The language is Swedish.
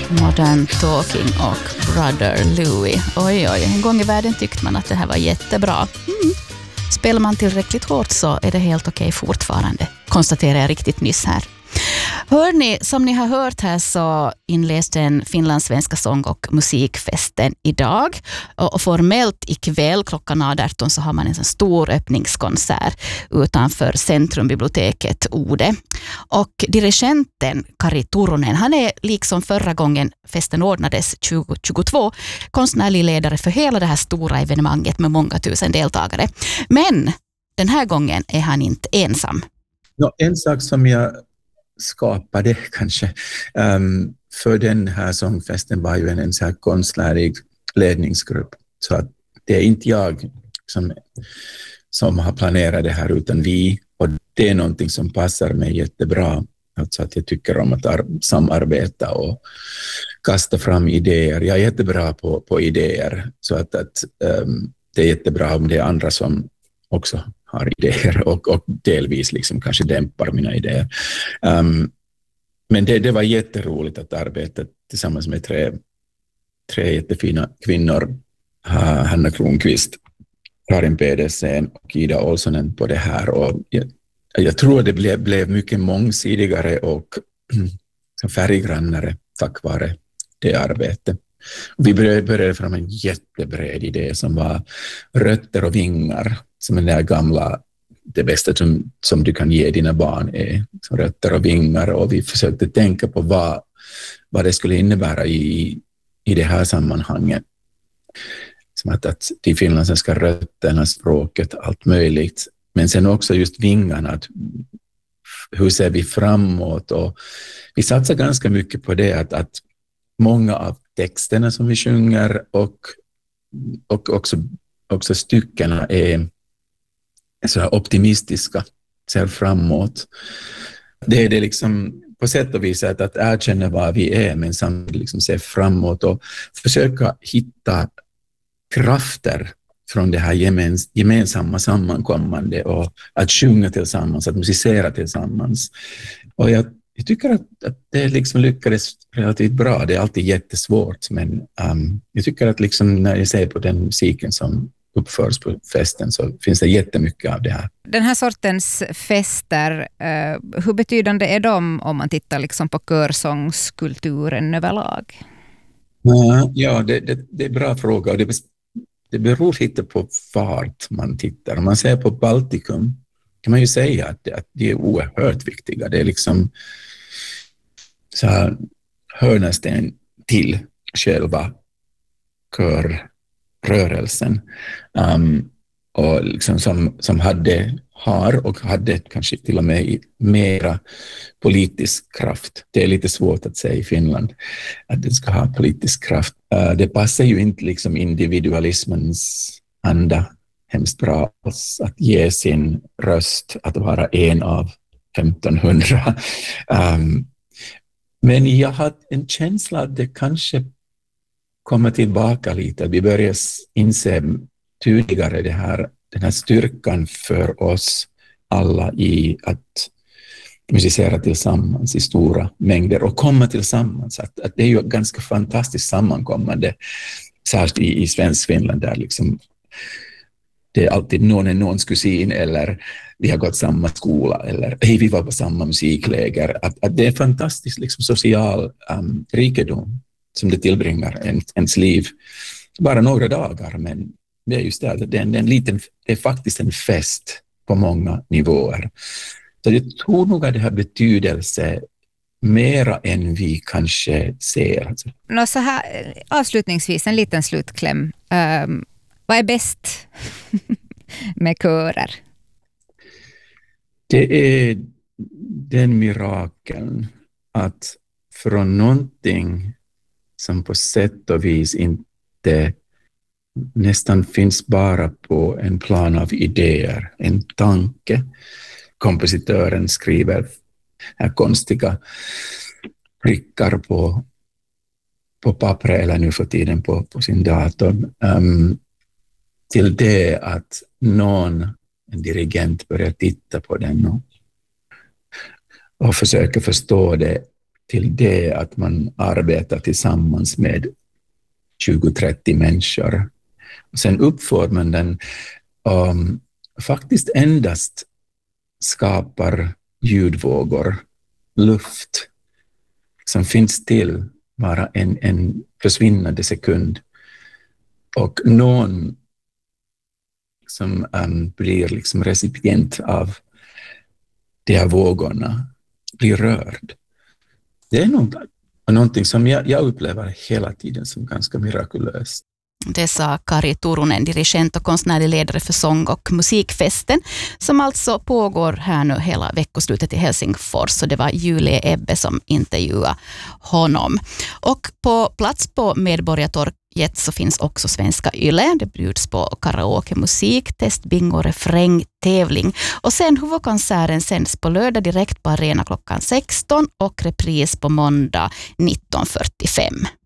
Modern Talking och Brother Louie. Oj, en gång i världen tyckte man att det här var jättebra. Spelar man tillräckligt hårt så är det helt okej fortfarande, konstaterar jag riktigt nyss här. Hörrni, som ni har hört här så inleds den finlandssvenska sång- och musikfesten idag. Och formellt ikväll klockan 18 så har man en sån stor öppningskonsert utanför Centrumbiblioteket Ode. Och dirigenten Kari Turunen, han är liksom förra gången festen ordnades 2022 konstnärlig ledare för hela det här stora evenemanget med många tusen deltagare. Men den här gången är han inte ensam. En sak som jag skapade kanske för den här sångfesten var ju en så här konstnärlig ledningsgrupp. Så att det är inte jag som har planerat det här utan vi, och det är någonting som passar mig jättebra. Alltså att jag tycker om att samarbeta och kasta fram idéer. Jag är jättebra på idéer, så att det är jättebra om det är andra som också har idéer och delvis liksom kanske dämpar mina idéer. Men det var jätteroligt att arbeta tillsammans med tre jättefina kvinnor. Hanna Kronqvist, Karin Pedersen och Ida Olsonen på det här. Och jag tror att det blev mycket mångsidigare och färggrannare tack vare det arbetet. Vi började fram en jättebred idé som var rötter och vingar, som är det gamla, det bästa som du kan ge dina barn är rötter och vingar, och vi försökte tänka på vad det skulle innebära i det här sammanhanget. Som att de finlandssvenska rötterna, språket, allt möjligt, men sen också just vingarna, att hur ser vi framåt, och vi satsar ganska mycket på det att många av texterna som vi sjunger och också styckena är så här optimistiska, ser framåt. Det är det liksom på sätt och vis att erkänna vad vi är, men samtidigt liksom se framåt och försöka hitta krafter från det här gemensamma sammankommande, och att sjunga tillsammans, att musicera tillsammans. Och jag tycker att det liksom lyckades relativt bra. Det är alltid jättesvårt, men jag tycker att liksom när jag ser på den musiken som uppförs på festen så finns det jättemycket av det här. Den här sortens fester, hur betydande är de om man tittar liksom på körsångskulturen överlag? Ja, det är en bra fråga, och det beror lite på vart man tittar. Om man ser på Baltikum kan man ju säga att det är oerhört viktiga. Det är liksom så här hörnsten till själva körrörelsen. Och liksom som hade kanske till och med mera politisk kraft. Det är lite svårt att säga i Finland att det ska ha politisk kraft. Det passar ju inte liksom individualismens anda hemskt bra att ge sin röst, att vara en av 1500. Men jag har en känsla att det kanske kommer tillbaka lite. Vi börjar inse tydligare den här styrkan för oss alla i att musicera tillsammans i stora mängder och komma tillsammans. Att det är ju ganska fantastiskt sammankommande, särskilt i svensk Finland där liksom det är alltid någons kusin, eller vi har gått samma skola, eller hej, vi var på samma musikläger. Att det är fantastiskt liksom social rikedom som det tillbringar ens liv. Bara några dagar, men det är just det är faktiskt en fest på många nivåer. Så jag tror nog att det har betydelse mera än vi kanske ser. Så här, avslutningsvis en liten slutkläm. Vad är bäst med körer? Det är den mirakeln att från någonting som på sätt och vis inte nästan finns bara på en plan av idéer, en tanke. Kompositören skriver här konstiga prickar på papper eller nu för tiden på sin dator. Till det att en dirigent börjar titta på den och försöker förstå det till det att man arbetar tillsammans med 20-30 människor. Och sen uppför man den faktiskt endast skapar ljudvågor, luft som finns till bara en försvinnande sekund. Och någon som blir liksom recipient av de här vågorna blir rörd. Det är någonting som jag upplever hela tiden som ganska mirakulöst. Det sa Kari Turunen, dirigent och konstnärlig ledare för sång- och musikfesten, som alltså pågår här nu hela veckoslutet i Helsingfors. Och det var Julie Ebbe som intervjuade honom. Och på plats på Medborgartorget så finns också Svenska Yle. Det bjuds på karaoke, musik, test, bingo, refräng, tävling. Och sen huvudkonserten sänds på lördag direkt på Arena klockan 16 och repris på måndag 19.45.